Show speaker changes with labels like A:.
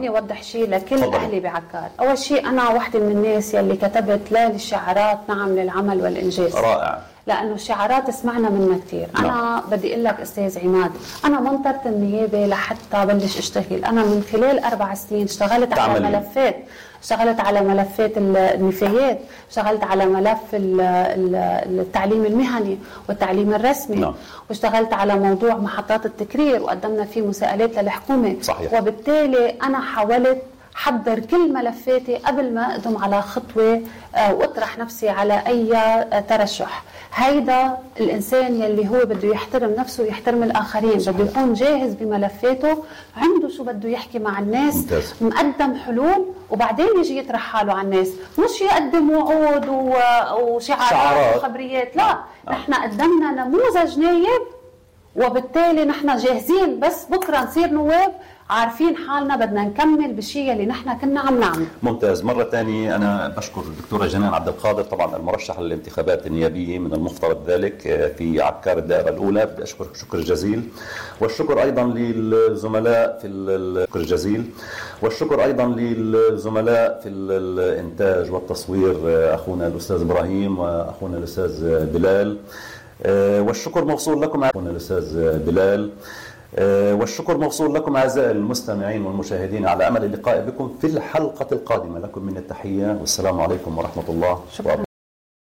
A: فيني أوضح شيء لكل أهلي بعكار. أول شيء أنا واحدة من الناس يلي كتبت لا للشعارات نعم للعمل والإنجاز.
B: رائع.
A: لأنه الشعارات سمعنا منها كثير. أنا بدي أقول لك أستاذ عماد، أنا منطرة النيابة لحتى بلش أشتغل. أنا من خلال 4 سنين اشتغلت على ملفات، اشتغلت على ملفات النفايات، اشتغلت على ملف التعليم المهني والتعليم الرسمي، واشتغلت على موضوع محطات التكرير وقدمنا فيه مساءلات للحكومة.
B: صحيح.
A: وبالتالي أنا حاولت حضر كل ملفاتي قبل ما أقدم على خطوة وأطرح نفسي على أي ترشح. هيدا الإنسان يلي هو بده يحترم نفسه ويحترم الآخرين. صحيح. بده يكون جاهز بملفاته، عنده شو بده يحكي مع الناس.
B: ممتاز.
A: مقدم حلول وبعدين يجي يطرح حاله على الناس، مش يقدم وعود وشعارات وخبريات. لا. نحن قدمنا نموذج نايب، وبالتالي نحن جاهزين بس بكرة نصير نواب عارفين حالنا بدنا نكمل بالشيء اللي نحن كنا عم نعمل.
B: ممتاز. مرة ثانية أنا بشكر الدكتورة جنان عبد القادر، طبعا المرشحة للانتخابات النيابية من المفترض ذلك في عكار الدائرة الأولى. بدي أشكرك شكر جزيل، والشكر أيضا للزملاء في الشكر الجزيل، والشكر أيضا للزملاء في الإنتاج والتصوير، أخونا الأستاذ إبراهيم وأخونا الأستاذ بلال، والشكر موصول لكم أخونا الأستاذ بلال، والشكر موصول لكم أعزائي المستمعين والمشاهدين، على أمل اللقاء بكم في الحلقة القادمة. لكم من التحية والسلام عليكم ورحمة الله وبركاته.